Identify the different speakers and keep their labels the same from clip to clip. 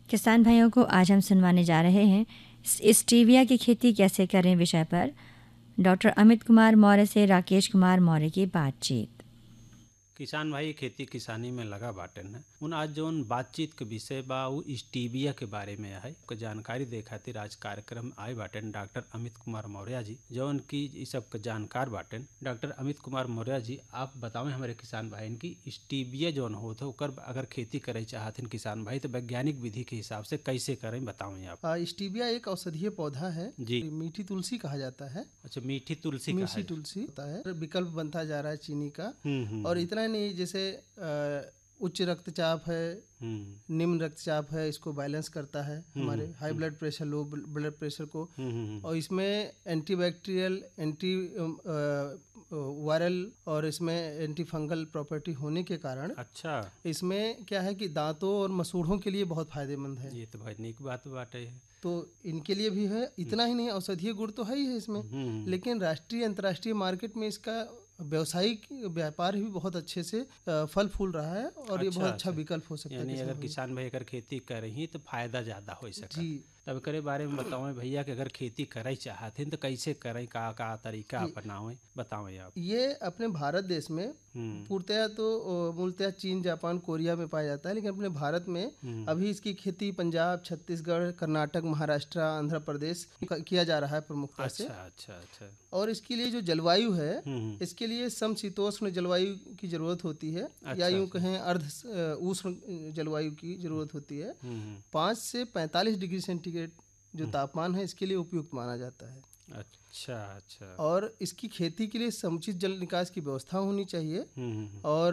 Speaker 1: किसान भाइयों को आज हम सुनवाने जा रहे हैं स्टीविया की खेती कैसे करें विषय पर डॉक्टर अमित कुमार मौर्य से राकेश कुमार मौर्य की बातचीत।
Speaker 2: किसान भाई खेती किसानी में लगा बाटन है उन आज जौन बातचीत के विषय बा उ स्टीबिया के बारे में है को जानकारी दे खातिर आज कार्यक्रम आए बाटन डॉक्टर अमित कुमार मौर्य जी जौन की इस सब के जानकार बाटन। डॉक्टर अमित कुमार मौर्य जी आप बतावें हमारे किसान भाई की स्टीबिया जौन होता है ओकर अगर खेती करे चाहते किसान भाई तो वैज्ञानिक विधि के हिसाब से कैसे करें बतावें आप।
Speaker 3: स्टीबिया एक औषधीय पौधा है
Speaker 2: जी,
Speaker 3: मीठी तुलसी कहा जाता है।
Speaker 2: अच्छा मीठी तुलसी
Speaker 3: होता है, विकल्प बनता जा रहा है चीनी का। और इतना नहीं, जैसे उच्च रक्तचाप है, निम्न रक्तचाप है, इसको बैलेंस करता है हमारे high blood pressure, low blood pressure को। और इसमें एंटीबैक्टीरियल, एंटी वायरल और इसमें एंटी फंगल प्रॉपर्टी होने के कारण
Speaker 2: अच्छा
Speaker 3: इसमें क्या है कि दांतों और मसूड़ों के लिए बहुत फायदेमंद है।
Speaker 2: ये तो भाई नेक बात बाटे है।
Speaker 3: तो इनके लिए भी है। इतना ही नहीं, औषधीय गुण तो है ही है इसमें, लेकिन राष्ट्रीय अंतर्राष्ट्रीय मार्केट में इसका व्यावसायिक व्यापार भी बहुत अच्छे से फल फूल रहा है और ये बहुत अच्छा विकल्प हो सकता है।
Speaker 2: यानी अगर किसान भाई अगर खेती कर रही तो फायदा ज्यादा हो सकता
Speaker 3: जी।
Speaker 2: तब करे बारे में बताओ भैया कि अगर खेती करे चाहते तो कैसे करें, का तरीका अपनावें बताओ आप।
Speaker 3: ये अपने भारत देश में पूर्णतया तो मूलतः चीन, जापान, कोरिया में पाया जाता है, लेकिन अपने भारत में अभी इसकी खेती पंजाब, छत्तीसगढ़, कर्नाटक, महाराष्ट्र, आंध्र प्रदेश किया जा रहा है प्रमुखता से।
Speaker 2: अच्छा।
Speaker 3: और इसके लिए जो जलवायु है, इसके लिए समशीतोष्ण जलवायु की जरूरत होती है। या यूं कहें अर्ध उष्ण जलवायु की जरूरत होती है। 5 से 45 डिग्री सेंटीग्रेड जो तापमान है इसके लिए उपयुक्त माना जाता है।
Speaker 2: अच्छा।
Speaker 3: और इसकी खेती के लिए समुचित जल निकास की व्यवस्था होनी चाहिए। और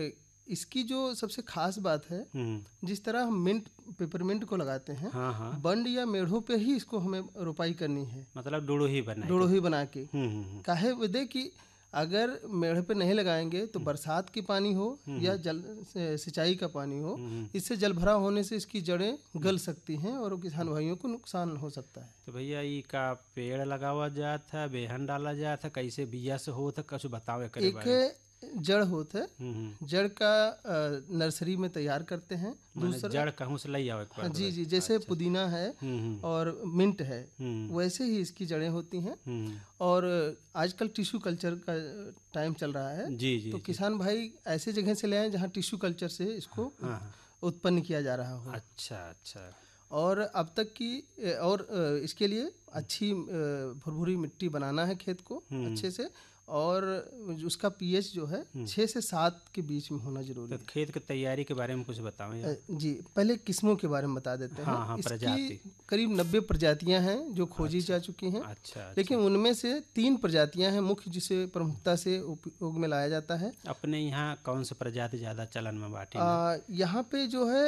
Speaker 3: इसकी जो सबसे खास बात है, जिस तरह हम मिंट, पेपरमिंट को लगाते हैं, बंड या मेढ़ों पे ही इसको हमें रोपाई करनी है।
Speaker 2: मतलब डोड़ो ही बना के
Speaker 3: काहे वजह कि अगर मेढ़ पे नहीं लगाएंगे तो बरसात की पानी हो या जल सिंचाई का पानी हो, इससे जल भराव होने से इसकी जड़ें गल सकती हैं और किसान भाइयों को नुकसान हो सकता है।
Speaker 2: तो भैया ये का पेड़ लगावा जाता है, बेहन डाला जाता, कैसे बिया से होता, कुछ बताओ।
Speaker 3: एक जड़ होता है, जड़ का नर्सरी में तैयार करते हैं।
Speaker 2: दूसरा जड़ कहूँ से ले आओ।
Speaker 3: जी, जैसे पुदीना है और मिंट है, वैसे ही इसकी जड़ें होती हैं। और आजकल टिश्यू कल्चर का टाइम चल रहा है।
Speaker 2: जी,
Speaker 3: तो किसान भाई ऐसे जगह से ले आए जहाँ टिश्यू कल्चर से इसको उत्पन्न किया जा रहा हो।
Speaker 2: अच्छा।
Speaker 3: और अब तक की और इसके लिए अच्छी भुरभुरी मिट्टी बनाना है खेत को अच्छे से, और उसका पीएच जो है 6 से 7 के बीच में होना जरूरी है।
Speaker 2: खेत की तैयारी के बारे में कुछ बताओ।
Speaker 3: जी, पहले किस्मों के बारे में बता देते हैं। इसकी करीब 90 प्रजातियां हैं जो खोजी जा चुकी हैं।
Speaker 2: अच्छा।
Speaker 3: लेकिन उनमें से 3 प्रजातियां हैं मुख्य, जिसे प्रमुखता से उपयोग में लाया जाता है।
Speaker 2: अपने यहाँ कौन सी प्रजाति ज्यादा चलन में बाटी?
Speaker 3: यहाँ पे जो है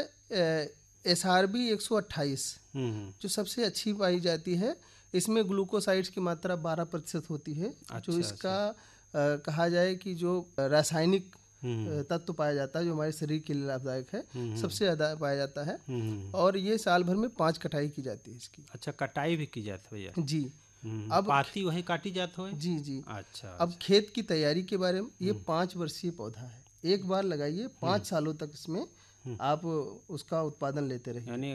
Speaker 3: SRB 128 जो सबसे अच्छी पाई जाती है। इसमें ग्लूकोसाइड्स की मात्रा 12% होती है। जो इसका कहा जाए कि जो रासायनिक तत्व पाया जाता है जो हमारे शरीर के लिए लाभदायक है, सबसे ज्यादा पाया जाता है। और ये साल भर में 5 कटाई की जाती है इसकी।
Speaker 2: अच्छा, कटाई भी की जाती है भैया?
Speaker 3: जी।
Speaker 2: अब पाती वही काटी जाती है?
Speaker 3: जी।
Speaker 2: अच्छा।
Speaker 3: अब खेत की तैयारी के बारे में, ये 5 वर्षीय पौधा है। एक बार लगाइए, 5 सालों तक इसमें आप उसका उत्पादन लेते रहिए।